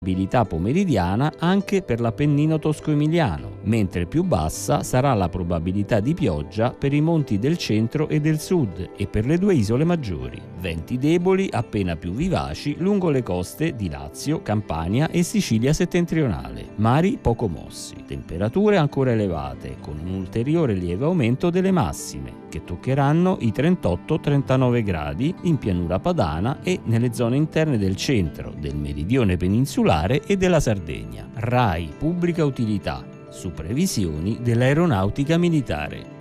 Abilità pomeridiana anche per l'Appennino tosco-emiliano, mentre più bassa sarà la probabilità di pioggia per i monti del centro e del sud e per le due isole maggiori. Venti deboli appena più vivaci lungo le coste di Lazio, Campania e Sicilia settentrionale. Mari poco mossi. Temperature ancora elevate, con un ulteriore lieve aumento delle massime, che toccheranno i 38-39 gradi in pianura padana e nelle zone interne del centro, del meridione peninsulare e della Sardegna. RAI Pubblica Utilità, su previsioni dell'Aeronautica Militare.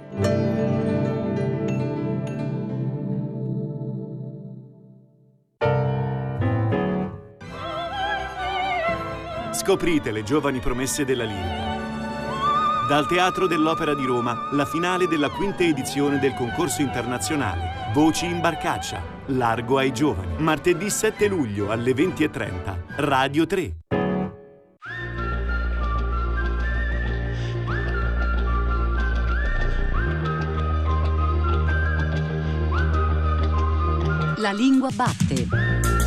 Scoprite le giovani promesse della lirica. Dal Teatro dell'Opera di Roma, la finale della quinta edizione del concorso internazionale Voci in Barcaccia, Largo ai giovani. Martedì 7 luglio alle 20:30, Radio 3. La lingua batte.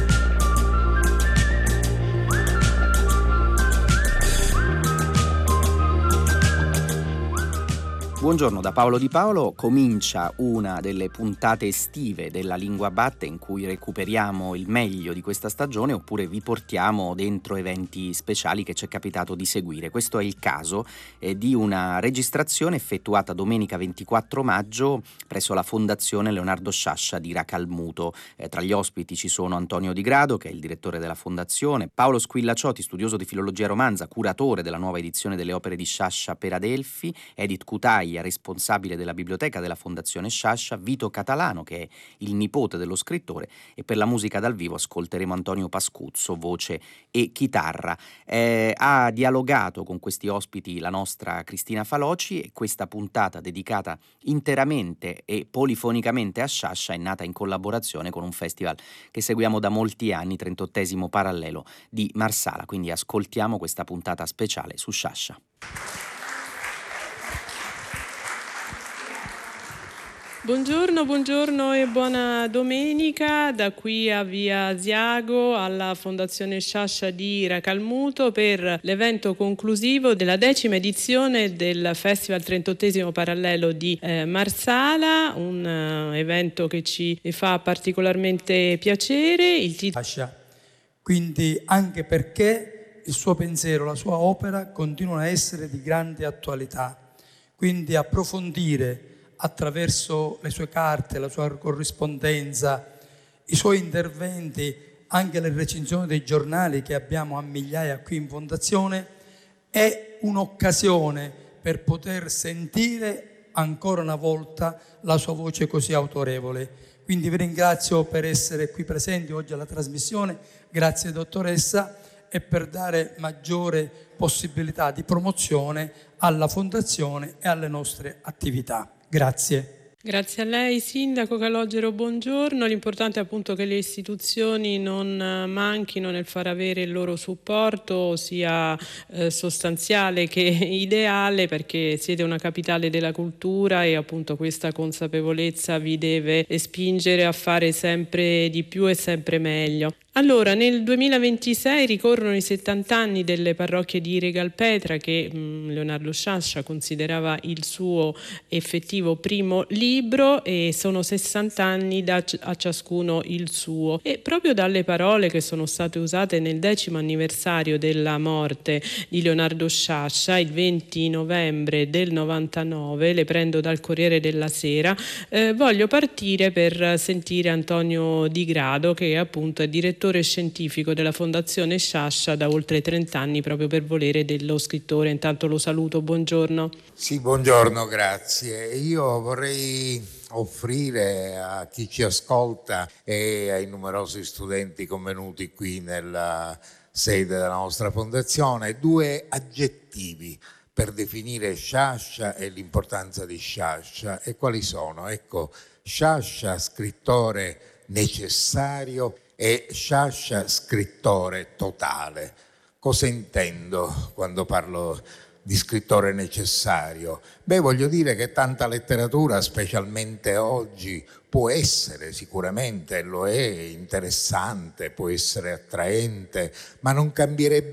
Buongiorno da Paolo Di Paolo, comincia una delle puntate estive della Lingua Batte in cui recuperiamo il meglio di questa stagione oppure vi portiamo dentro eventi speciali che ci è capitato di seguire. Questo è il caso di una registrazione effettuata domenica 24 maggio presso la Fondazione Leonardo Sciascia di Racalmuto. Tra gli ospiti ci sono Antonio Di Grado, che è il direttore della fondazione, Paolo Squillacioti, studioso di filologia romanza, curatore della nuova edizione delle opere di Sciascia per Adelphi, Edith Cutaia, responsabile della biblioteca della Fondazione Sciascia, Vito Catalano, che è il nipote dello scrittore, e per la musica dal vivo ascolteremo Antonio Pascuzzo, voce e chitarra. Ha dialogato con questi ospiti la nostra Cristina Faloci e questa puntata dedicata interamente e polifonicamente a Sciascia è nata in collaborazione con un festival che seguiamo da molti anni, 38° Parallelo di Marsala, quindi ascoltiamo questa puntata speciale su Sciascia. Buongiorno e buona domenica da qui a Via Asiago alla Fondazione Sciascia di Racalmuto per l'evento conclusivo della 10ª edizione del Festival 38° Parallelo di Marsala, un evento che ci fa particolarmente piacere. Il Sciascia, quindi anche perché il suo pensiero, la sua opera continuano a essere di grande attualità, quindi approfondire attraverso le sue carte, la sua corrispondenza, i suoi interventi, anche le recensioni dei giornali che abbiamo a migliaia qui in Fondazione, è un'occasione per poter sentire ancora una volta la sua voce così autorevole. Quindi vi ringrazio per essere qui presenti oggi alla trasmissione, grazie dottoressa, e per dare maggiore possibilità di promozione alla Fondazione e alle nostre attività. Grazie. Grazie a lei, Sindaco Calogero, buongiorno. L'importante è appunto che le istituzioni non manchino nel far avere il loro supporto, sia sostanziale che ideale, perché siete una capitale della cultura e appunto questa consapevolezza vi deve spingere a fare sempre di più e sempre meglio. Allora, nel 2026 ricorrono i 70 anni delle parrocchie di Regalpetra che Leonardo Sciascia considerava il suo effettivo primo libro e sono 60 anni a ciascuno il suo. E proprio dalle parole che sono state usate nel 10° anniversario della morte di Leonardo Sciascia, il 20 novembre del 99, le prendo dal Corriere della Sera, voglio partire per sentire Antonio Di Grado, che appunto è direttore scientifico della Fondazione Sciascia da oltre 30 anni proprio per volere dello scrittore. Intanto lo saluto, buongiorno. Sì, buongiorno, grazie. Io vorrei offrire a chi ci ascolta e ai numerosi studenti convenuti qui nella sede della nostra fondazione 2 aggettivi per definire Sciascia e l'importanza di Sciascia. E quali sono? Ecco, Sciascia, scrittore necessario, e Sciascia, scrittore totale. Cosa intendo quando parlo di scrittore necessario? Beh, voglio dire che tanta letteratura, specialmente oggi, può essere sicuramente, lo è, interessante, può essere attraente, ma non cambierebbe